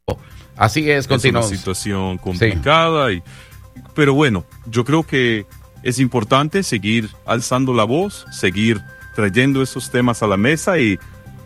Así es, continuamos. Es una situación complicada, sí. Pero bueno, yo creo que es importante seguir alzando la voz, seguir trayendo esos temas a la mesa y...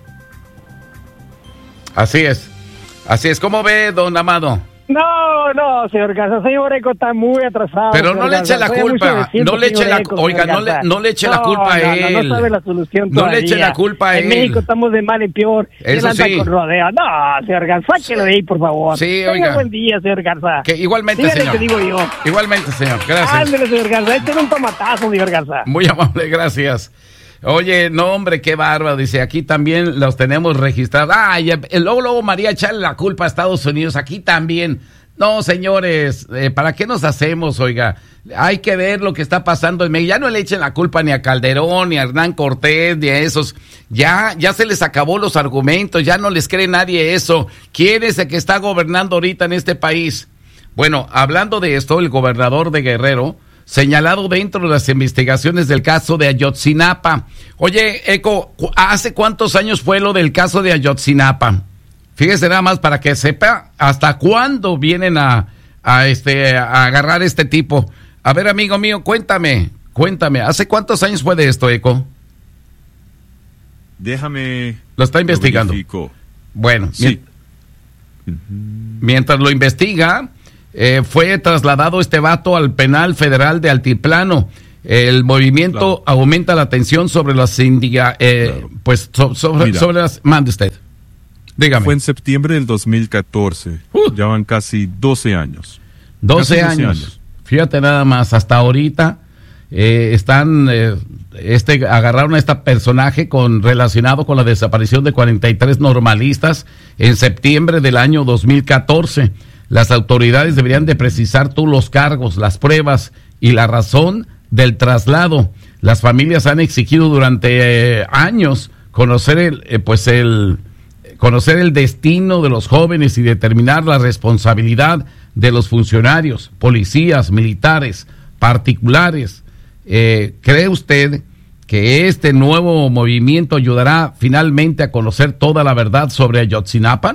Así es. ¿Cómo ve, don Amado? No, señor Garza, señor Eco está muy atrasado. Pero no le eche la culpa, no le eche la culpa, oiga, no le eche la culpa a él. No sabe la solución todavía. No le eche la culpa a él. En México estamos de mal en peor. Eso sí. Con rodeo. No, señor Garza, sáquelo de ahí, por favor. Sí, oiga. Buen día, señor Garza. Que igualmente, dígale señor. Que digo yo. Igualmente, señor, gracias. Ándale, señor Garza, este es un tomatazo, señor Garza. Muy amable, gracias. Oye, no, hombre, qué bárbaro. Dice, aquí también los tenemos registrados. Luego María echarle la culpa a Estados Unidos. Aquí también. No, señores, ¿para qué nos hacemos, oiga? Hay que ver lo que está pasando en México. Ya no le echen la culpa ni a Calderón, ni a Hernán Cortés, ni a esos. Ya se les acabó los argumentos, ya no les cree nadie eso. ¿Quién es el que está gobernando ahorita en este país? Bueno, hablando de esto, el gobernador de Guerrero, señalado dentro de las investigaciones del caso de Ayotzinapa. Oye, Eco, ¿hace cuántos años fue lo del caso de Ayotzinapa? Fíjese nada más para que sepa hasta cuándo vienen a agarrar este tipo. A ver, amigo mío, cuéntame, ¿hace cuántos años fue de esto, Eco? Déjame... Lo está investigando. Bueno, sí. Mientras lo investiga, fue trasladado este vato al penal federal de Altiplano. El movimiento aumenta la tensión sobre las sobre las... Mande usted. Dígame. Fue en septiembre del 2014. Ya van casi 12 años. 12 años. Fíjate nada más, hasta ahorita agarraron a este personaje relacionado con la desaparición de 43 normalistas en septiembre del año 2014. Las autoridades deberían de precisar los cargos, las pruebas y la razón del traslado. Las familias han exigido durante años conocer el destino de los jóvenes y determinar la responsabilidad de los funcionarios, policías, militares, particulares. ¿Cree usted que este nuevo movimiento ayudará finalmente a conocer toda la verdad sobre Ayotzinapa?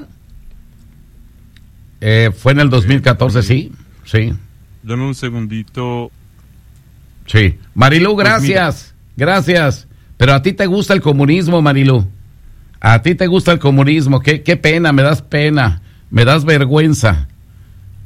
Fue en el 2014, sí. Dame un segundito. Sí. Marilú, gracias. Gracias. Pero a ti te gusta el comunismo, Marilú. A ti te gusta el comunismo, qué pena, me das vergüenza.